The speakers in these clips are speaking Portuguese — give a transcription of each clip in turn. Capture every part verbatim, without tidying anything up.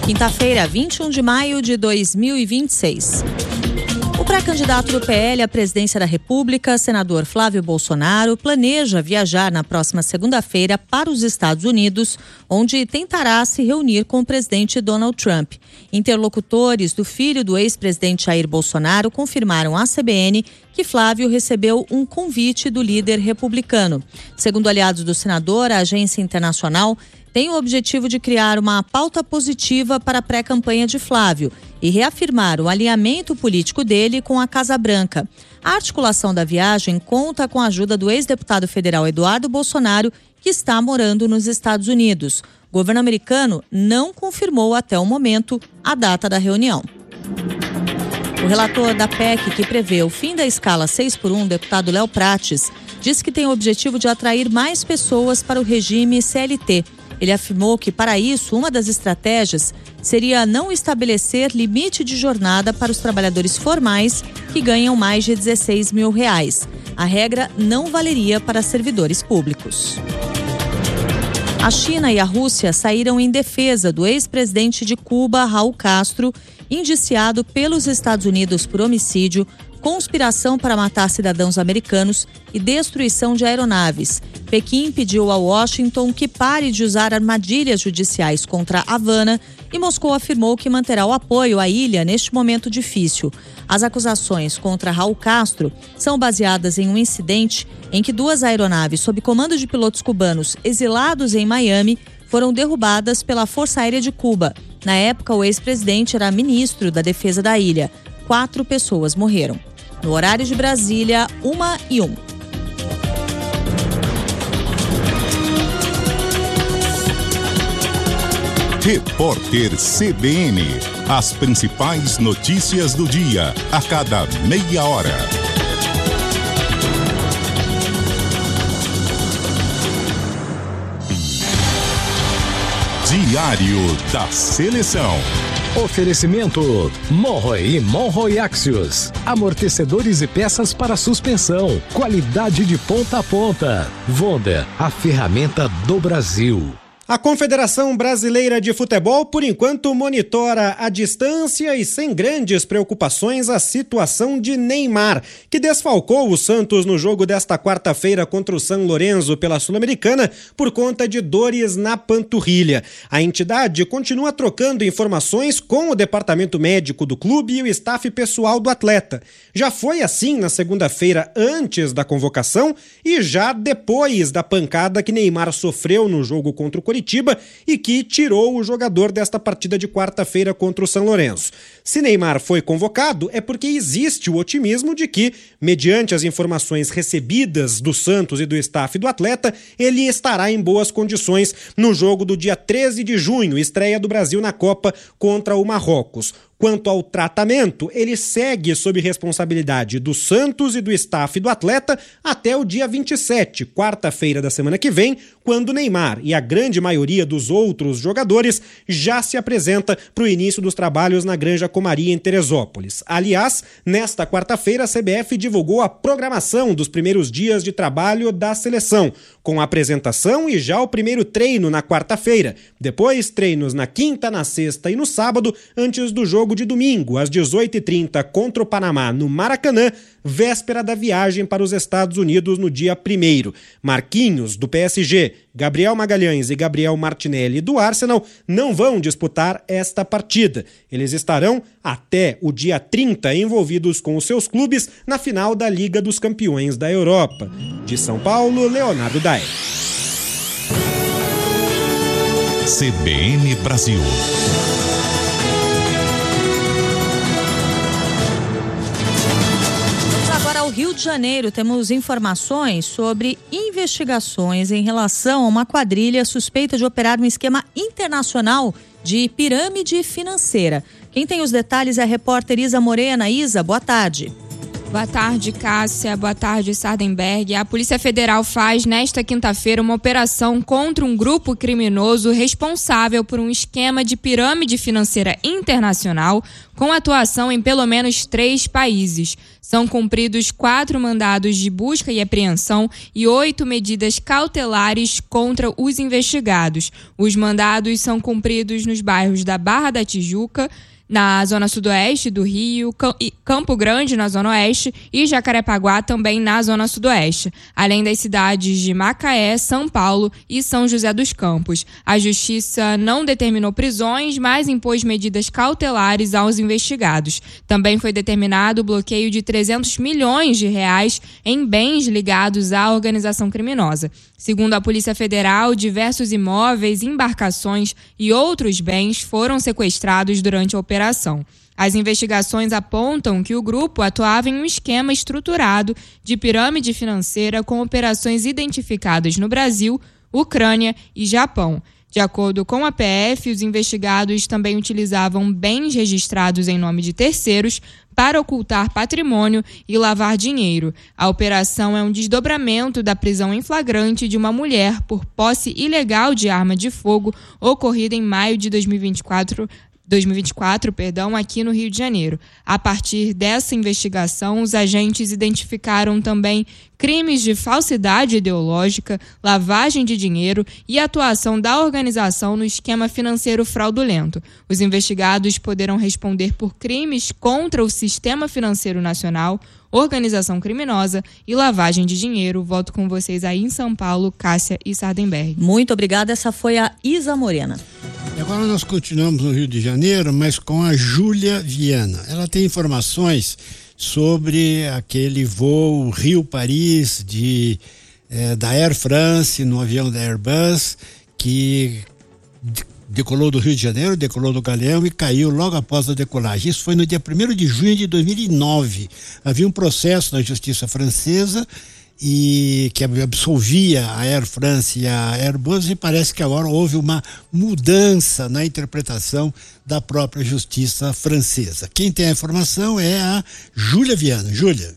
Quinta-feira, vinte e um de maio de dois mil e vinte e seis. O pré-candidato do P L à presidência da República, senador Flávio Bolsonaro, planeja viajar na próxima segunda-feira para os Estados Unidos, onde tentará se reunir com o presidente Donald Trump. Interlocutores do filho do ex-presidente Jair Bolsonaro confirmaram à C B N que Flávio recebeu um convite do líder republicano. Segundo aliados do senador, a agência internacional tem o objetivo de criar uma pauta positiva para a pré-campanha de Flávio e reafirmar o alinhamento político dele com a Casa Branca. A articulação da viagem conta com a ajuda do ex-deputado federal Eduardo Bolsonaro, que está morando nos Estados Unidos. O governo americano não confirmou até o momento a data da reunião. O relator da P E C, que prevê o fim da escala seis por um, deputado Léo Prates, disse que tem o objetivo de atrair mais pessoas para o regime C L T. Ele afirmou que, para isso, uma das estratégias seria não estabelecer limite de jornada para os trabalhadores formais que ganham mais de dezesseis mil reais. A regra não valeria para servidores públicos. A China e a Rússia saíram em defesa do ex-presidente de Cuba, Raul Castro, indiciado pelos Estados Unidos por homicídio, conspiração para matar cidadãos americanos e destruição de aeronaves. Pequim pediu a Washington que pare de usar armadilhas judiciais contra Havana e Moscou afirmou que manterá o apoio à ilha neste momento difícil. As acusações contra Raul Castro são baseadas em um incidente em que duas aeronaves sob comando de pilotos cubanos exilados em Miami foram derrubadas pela Força Aérea de Cuba. Na época, o ex-presidente era ministro da Defesa da ilha. Quatro pessoas morreram. No horário de Brasília, uma e um. Repórter C B N. As principais notícias do dia, a cada meia hora. Diário da Seleção. Oferecimento Monroe e Monroe Axios. Amortecedores e peças para suspensão. Qualidade de ponta a ponta. Vonda, a ferramenta do Brasil. A Confederação Brasileira de Futebol, por enquanto, monitora à distância e sem grandes preocupações a situação de Neymar, que desfalcou o Santos no jogo desta quarta-feira contra o São Lourenço pela Sul-Americana por conta de dores na panturrilha. A entidade continua trocando informações com o departamento médico do clube e o staff pessoal do atleta. Já foi assim na segunda-feira antes da convocação e já depois da pancada que Neymar sofreu no jogo contra o Corinthians Curitiba e que tirou o jogador desta partida de quarta-feira contra o São Lourenço. Se Neymar foi convocado, é porque existe o otimismo de que, mediante as informações recebidas do Santos e do staff do atleta, ele estará em boas condições no jogo do dia treze de junho, estreia do Brasil na Copa contra o Marrocos. Quanto ao tratamento, ele segue sob responsabilidade do Santos e do staff do atleta até o dia vinte e sete, quarta-feira da semana que vem, quando Neymar e a grande maioria dos outros jogadores já se apresenta para o início dos trabalhos na Granja Comaria em Teresópolis. Aliás, nesta quarta-feira a C B F divulgou a programação dos primeiros dias de trabalho da seleção, com a apresentação e já o primeiro treino na quarta-feira. Depois, treinos na quinta, na sexta e no sábado, antes do jogo de domingo, às dezoito e trinta, contra o Panamá, no Maracanã, véspera da viagem para os Estados Unidos no dia primeiro. Marquinhos, do P S G, Gabriel Magalhães e Gabriel Martinelli, do Arsenal, não vão disputar esta partida. Eles estarão até o dia trinta envolvidos com os seus clubes na final da Liga dos Campeões da Europa. De São Paulo, Leonardo Daer. C B N Brasil. Ao Rio de Janeiro, temos informações sobre investigações em relação a uma quadrilha suspeita de operar um esquema internacional de pirâmide financeira. Quem tem os detalhes é a repórter Isa Morena. Isa, boa tarde. Boa tarde, Cássia. Boa tarde, Sardenberg. A Polícia Federal faz, nesta quinta-feira, uma operação contra um grupo criminoso responsável por um esquema de pirâmide financeira internacional com atuação em pelo menos três países. São cumpridos quatro mandados de busca e apreensão e oito medidas cautelares contra os investigados. Os mandados são cumpridos nos bairros da Barra da Tijuca, na zona sudoeste do Rio, Campo Grande, na zona oeste, e Jacarepaguá, também na zona sudoeste, além das cidades de Macaé, São Paulo e São José dos Campos. A Justiça não determinou prisões, mas impôs medidas cautelares aos investigados. Também foi determinado o bloqueio de trezentos milhões de reais em bens ligados à organização criminosa. Segundo a Polícia Federal, diversos imóveis, embarcações e outros bens foram sequestrados durante a operação. As investigações apontam que o grupo atuava em um esquema estruturado de pirâmide financeira com operações identificadas no Brasil, Ucrânia e Japão. De acordo com a P F, os investigados também utilizavam bens registrados em nome de terceiros para ocultar patrimônio e lavar dinheiro. A operação é um desdobramento da prisão em flagrante de uma mulher por posse ilegal de arma de fogo ocorrida em maio de dois mil e vinte e quatro, dois mil e vinte e quatro, perdão, aqui no Rio de Janeiro. A partir dessa investigação, os agentes identificaram também crimes de falsidade ideológica, lavagem de dinheiro e atuação da organização no esquema financeiro fraudulento. Os investigados poderão responder por crimes contra o sistema financeiro nacional, organização criminosa e lavagem de dinheiro. Volto com vocês aí em São Paulo, Cássia e Sardenberg. Muito obrigada, essa foi a Isa Morena. E agora nós continuamos no Rio de Janeiro, mas com a Júlia Viana. Ela tem informações sobre aquele voo Rio-Paris de, eh, da Air France no avião da Airbus, que decolou do Rio de Janeiro, decolou do Galeão e caiu logo após a decolagem. Isso foi no dia primeiro de junho de dois mil e nove. Havia um processo na justiça francesa e que absolvia a Air France e a Airbus, e parece que agora houve uma mudança na interpretação da própria justiça francesa. Quem tem a informação é a Júlia Viana. Júlia.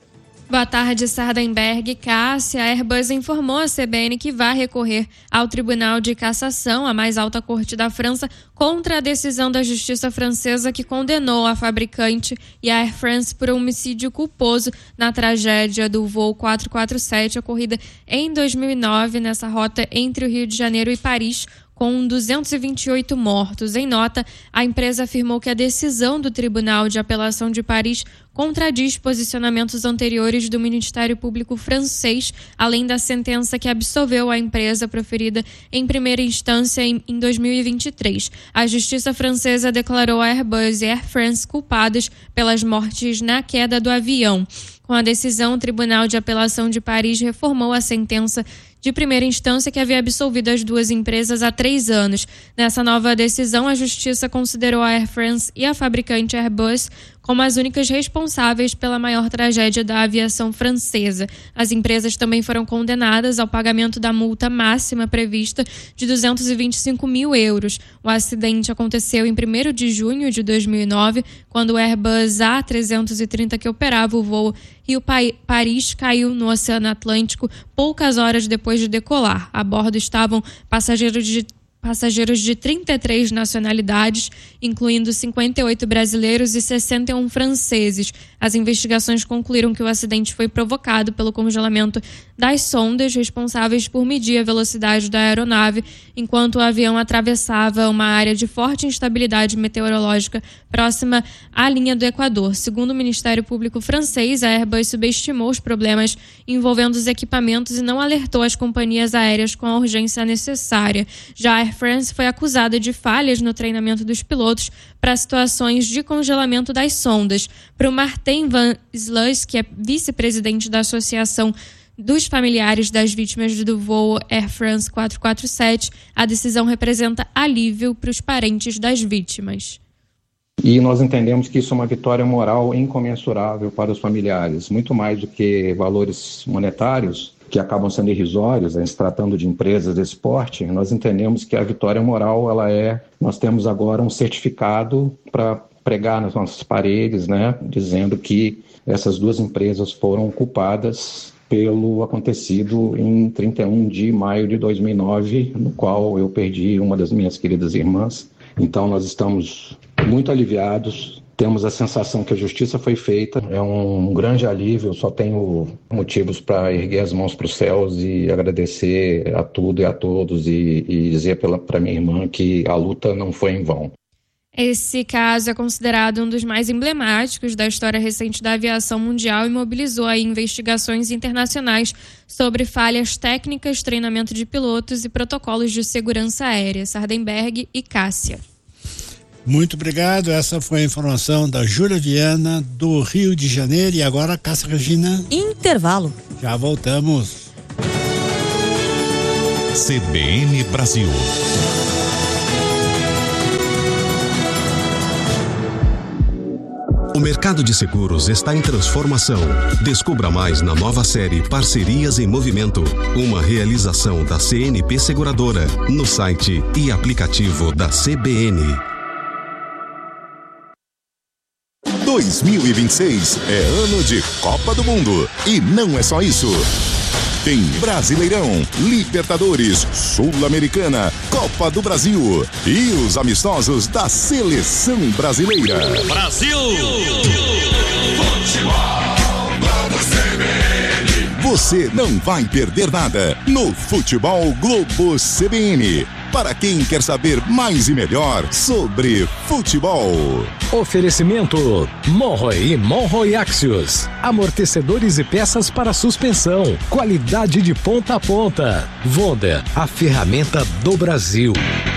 Boa tarde, Sardenberg. Cássia, a Airbus informou à C B N que vai recorrer ao Tribunal de Cassação, a mais alta corte da França, contra a decisão da justiça francesa que condenou a fabricante e a Air France por homicídio culposo na tragédia do voo quatrocentos e quarenta e sete, ocorrida em dois mil e nove, nessa rota entre o Rio de Janeiro e Paris, com duzentos e vinte e oito mortos. Em nota, a empresa afirmou que a decisão do Tribunal de Apelação de Paris contradiz posicionamentos anteriores do Ministério Público francês, além da sentença que absolveu a empresa proferida em primeira instância em, em dois mil e vinte e três. A justiça francesa declarou a Airbus e Air France culpadas pelas mortes na queda do avião. Com a decisão, o Tribunal de Apelação de Paris reformou a sentença de primeira instância que havia absolvido as duas empresas há três anos. Nessa nova decisão, a Justiça considerou a Air France e a fabricante Airbus como as únicas responsáveis pela maior tragédia da aviação francesa. As empresas também foram condenadas ao pagamento da multa máxima prevista de duzentos e vinte e cinco mil euros. O acidente aconteceu em primeiro de junho de dois mil e nove, quando o Airbus A trezentos e trinta, que operava o voo Rio-Paris, caiu no Oceano Atlântico poucas horas depois de decolar. A bordo estavam passageiros de Passageiros de trinta e três nacionalidades, incluindo cinquenta e oito brasileiros e sessenta e um franceses. As investigações concluíram que o acidente foi provocado pelo congelamento das sondas responsáveis por medir a velocidade da aeronave, enquanto o avião atravessava uma área de forte instabilidade meteorológica próxima à linha do Equador. Segundo o Ministério Público francês, a Airbus subestimou os problemas envolvendo os equipamentos e não alertou as companhias aéreas com a urgência necessária. Já a Air France foi acusada de falhas no treinamento dos pilotos para situações de congelamento das sondas. Para o Martin Van Sluis, que é vice-presidente da Associação dos Familiares das Vítimas do voo Air France quatrocentos e quarenta e sete, a decisão representa alívio para os parentes das vítimas. E nós entendemos que isso é uma vitória moral incomensurável para os familiares, muito mais do que valores monetários, que acabam sendo irrisórios, né, se tratando de empresas desse porte. Nós entendemos que a vitória moral, ela é, nós temos agora um certificado para pregar nas nossas paredes, né, dizendo que essas duas empresas foram culpadas pelo acontecido em trinta e um de maio de dois mil e nove, no qual eu perdi uma das minhas queridas irmãs. Então nós estamos muito aliviados Temos a sensação que a justiça foi feita, é um grande alívio, eu só tenho motivos para erguer as mãos para os céus e agradecer a tudo e a todos e, e dizer para minha irmã que a luta não foi em vão. Esse caso é considerado um dos mais emblemáticos da história recente da aviação mundial e mobilizou aí investigações internacionais sobre falhas técnicas, treinamento de pilotos e protocolos de segurança aérea. Sardenberg e Cássia. Muito obrigado. Essa foi a informação da Júlia Viana, do Rio de Janeiro. E agora, Cássia Regina. Intervalo. Já voltamos. C B N Brasil. O mercado de seguros está em transformação. Descubra mais na nova série Parcerias em Movimento, uma realização da C N P Seguradora, no site e aplicativo da C B N. dois mil e vinte e seis é ano de Copa do Mundo. E não é só isso. Tem Brasileirão, Libertadores, Sul-Americana, Copa do Brasil e os amistosos da Seleção Brasileira. Brasil! Você não vai perder nada no Futebol Globo C B N. Para quem quer saber mais e melhor sobre futebol. Oferecimento Monroe e Monroe Axios. Amortecedores e peças para suspensão. Qualidade de ponta a ponta. Vonda, a ferramenta do Brasil.